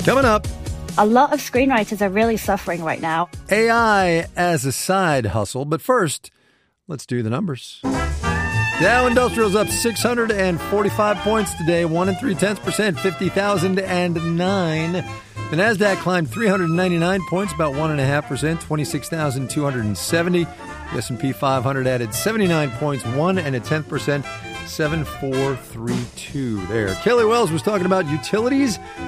Coming up, A lot of screenwriters are really suffering right now. AI as a side hustle. But first, let's do the numbers. Dow Industrial's up 645 points today, 1 3/10%, 50,009. The Nasdaq climbed 399 points, about 1.5%, 26,270. The S&P 500 added 79 points, 1.1%, 7432. There. Kelly Wells was talking about utilities